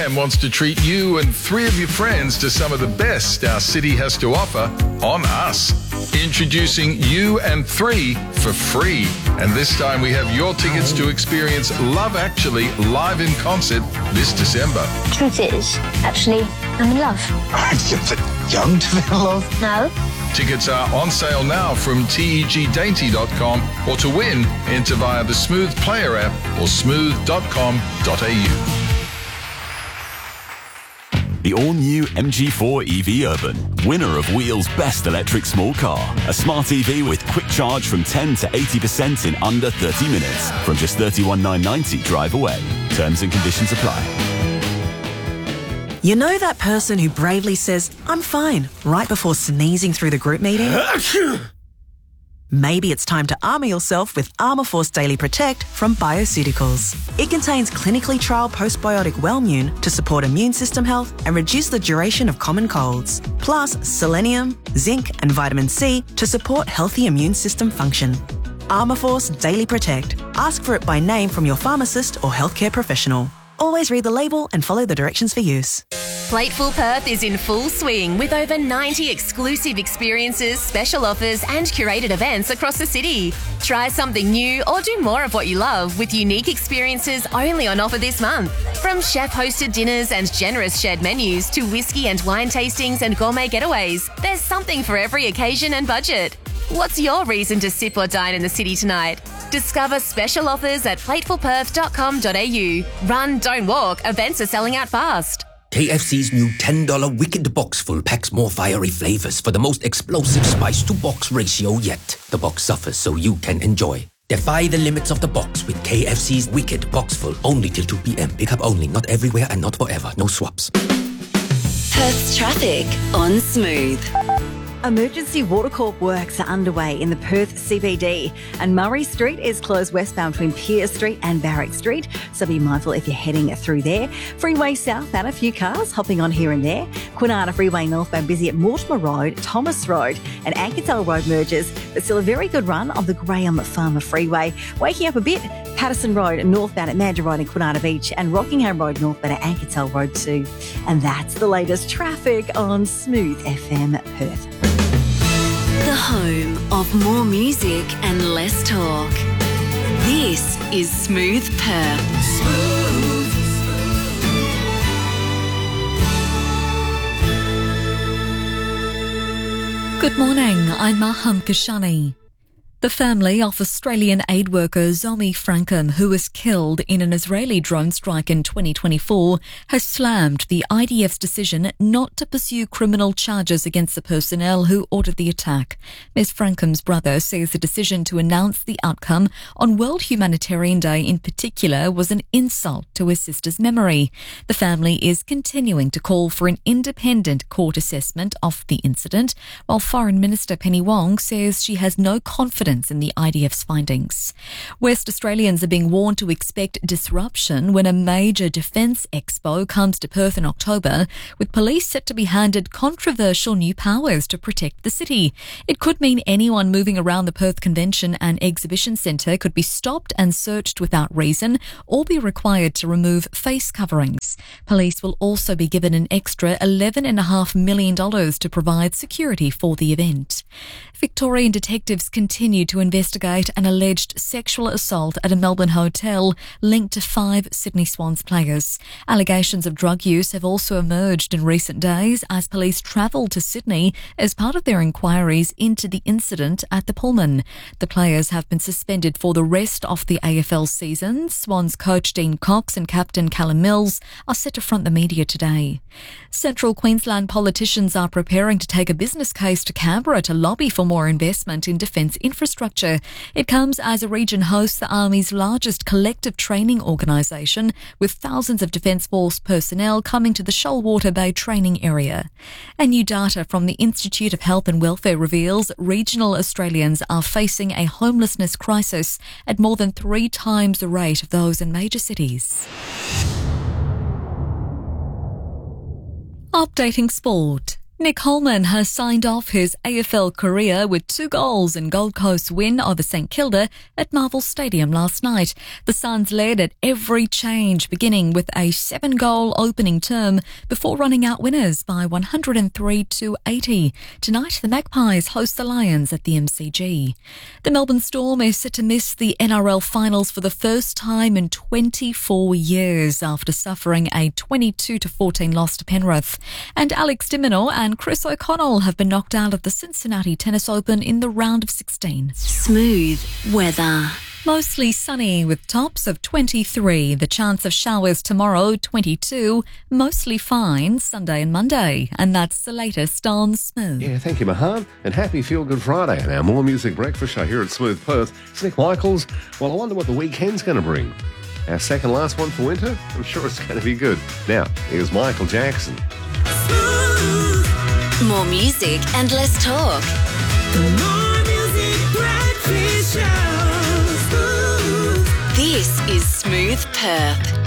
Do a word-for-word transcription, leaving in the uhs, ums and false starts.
M wants to treat you and three of your friends to some of the best our city has to offer on us. Introducing You and Three for free. And this time we have your tickets to experience Love Actually live in concert this December. Truth is, actually, I'm in love. You're too young to be in love. No. Tickets are on sale now from T E G dainty dot com, or to win, enter via the Smooth Player app or smooth dot com dot a u. The all-new M G four E V Urban, winner of Wheel's Best Electric Small Car. A smart E V with quick charge from ten to eighty percent in under thirty minutes. From just thirty-one thousand nine hundred ninety drive away. Terms and conditions apply. You know that person who bravely says, "I'm fine," right before sneezing through the group meeting? Maybe it's time to armour yourself with Armourforce Daily Protect from Bioceuticals. It contains clinically trialled postbiotic Wellmune to support immune system health and reduce the duration of common colds. Plus selenium, zinc and vitamin C to support healthy immune system function. Armourforce Daily Protect. Ask for it by name from your pharmacist or healthcare professional. Always read the label and follow the directions for use. Plateful Perth is in full swing with over ninety exclusive experiences, special offers and curated events across the city. Try something new or do more of what you love with unique experiences only on offer this month. From chef-hosted dinners and generous shared menus to whiskey and wine tastings and gourmet getaways, there's something for every occasion and budget. What's your reason to sip or dine in the city tonight? Discover special offers at plateful perth dot com dot a u. Run, don't walk. Events are selling out fast. K F C's new ten dollar Wicked Box Full packs more fiery flavours for the most explosive spice-to-box ratio yet. The box suffers so you can enjoy. Defy the limits of the box with K F C's Wicked Box Full. Only till two p.m. Pick up only, not everywhere and not forever. No swaps. Perth's traffic on Smooth. Emergency Water Corp works are underway in the Perth C B D, and Murray Street is closed westbound between Pier Street and Barrack Street, so be mindful if you're heading through there. Freeway southbound, a few cars hopping on here and there. Kwinana Freeway northbound busy at Mortimer Road, Thomas Road and Anketel Road merges, but still a very good run on the Graham Farmer Freeway. Waking up a bit, Patterson Road northbound at Mandurah Road and Kwinana Beach, and Rockingham Road northbound at Anketel Road too. And that's the latest traffic on Smooth F M Perth. The home of more music and less talk. This is Smooth Perth. Smooth. Good morning, I'm Maham Kashani. The family of Australian aid worker Zomi Frankham, who was killed in an Israeli drone strike in twenty twenty-four, has slammed the I D F's decision not to pursue criminal charges against the personnel who ordered the attack. Miz Frankham's brother says the decision to announce the outcome on World Humanitarian Day in particular was an insult to his sister's memory. The family is continuing to call for an independent court assessment of the incident, while Foreign Minister Penny Wong says she has no confidence in the I D F's findings. West Australians are being warned to expect disruption when a major defence expo comes to Perth in October, with police set to be handed controversial new powers to protect the city. It could mean anyone moving around the Perth Convention and Exhibition Centre could be stopped and searched without reason or be required to remove face coverings. Police will also be given an extra eleven point five million dollars to provide security for the event. Victorian detectives continue to investigate an alleged sexual assault at a Melbourne hotel linked to five Sydney Swans players. Allegations of drug use have also emerged in recent days as police travelled to Sydney as part of their inquiries into the incident at the Pullman. The players have been suspended for the rest of the A F L season. Swans coach Dean Cox and captain Callum Mills are set to front the media today. Central Queensland politicians are preparing to take a business case to Canberra to lobby for more investment in defence infrastructure. It comes as a region hosts the Army's largest collective training organisation, with thousands of Defence Force personnel coming to the Shoalwater Bay training area. And new data from the Institute of Health and Welfare reveals regional Australians are facing a homelessness crisis at more than three times the rate of those in major cities. Updating sport. Nick Holman has signed off his A F L career with two goals in Gold Coast's win over St Kilda at Marvel Stadium last night. The Suns led at every change, beginning with a seven-goal opening term before running out winners by one hundred three to eighty. Tonight, the Magpies host the Lions at the M C G. The Melbourne Storm is set to miss the N R L finals for the first time in twenty-four years after suffering a twenty-two to fourteen loss to Penrith. And Alex de Minaur and Chris O'Connell have been knocked out of the Cincinnati Tennis Open in the round of sixteen. Smooth weather. Mostly sunny with tops of twenty-three. The chance of showers tomorrow, twenty-two. Mostly fine Sunday and Monday. And that's the latest on Smooth. Yeah, thank you, Mahan. And happy Feel Good Friday. And our More Music Breakfast Show here at Smooth Perth. It's Nick Michaels. Well, I wonder what the weekend's going to bring. Our second last one for winter? I'm sure it's going to be good. Now, here's Michael Jackson. More music and less talk. More music breakfast show. This is Smooth Perth.